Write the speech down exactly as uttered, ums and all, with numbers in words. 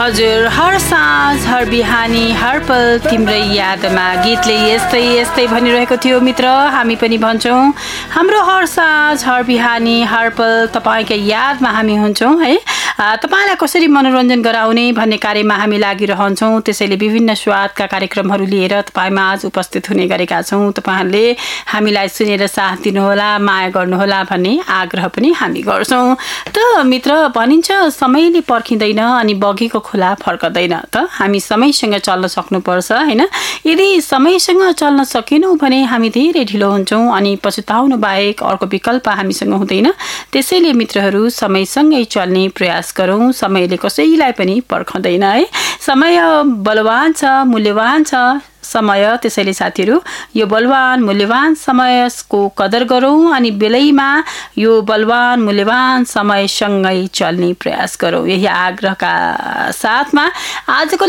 हजुर, हर साँझ हर बिहानी हर पल तिम्रै यादमा गीतले यस्तै यस्तै भनिरहेको थियो मित्र। हामी पनि भन्छौँ हाम्रो हर साँझ हर बिहानी हर पल तपाईँकै यादमा हामी हुन्छौँ है। तपाईँलाई कसरी मनोरञ्जन गराउने भन्ने कार्यमा हामी लागिरहन्छौँ। त्यसैले विभिन्न स्वादका कार्यक्रमहरू लिएर तपाईँमा आज उपस्थित हुने गरेका छौँ। तपाईँहरूले हामीलाई सुनेर साथ दिनुहोला, माया गर्नुहोला भन्ने आग्रह पनि हामी गर्छौँ। त मित्र, भनिन्छ समयले पर्खिँदैन अनि बगेको खोला फर्कदैन। त हामी समयसँग चल्न सक्नुपर्छ हैन। यदि समयसँग चल्न सकेनौँ भने हामी धेरै ढिलो हुन्छौँ अनि पछुताउनु बाहेक अर्को विकल्प हामीसँग हुँदैन। त्यसैले मित्रहरू, समयसँगै चल्ने प्रयास गरौँ। समयले कसैलाई पनि पर्खँदैन है। समय बलवान छ, मूल्यवान छ समय। त्यसैले साथीहरू, यो बलवान मूल्यवान समयको कदर गरौँ अनि बेलैमा यो बलवान मूल्यवान समयसँगै चल्ने प्रयास गरौँ। यही आग्रहका साथमा आजको